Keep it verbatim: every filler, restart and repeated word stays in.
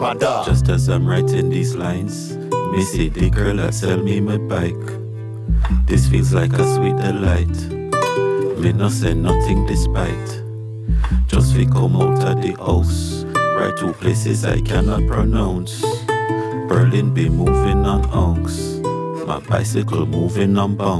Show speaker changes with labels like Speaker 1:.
Speaker 1: Bada.
Speaker 2: Just as I'm writing these lines, me see the girl that sell me my bike. This feels like a sweet delight. Me no say nothing despite. Just we come out of the house, right to places I cannot pronounce. Berlin be moving on ounce, my bicycle moving on bounce.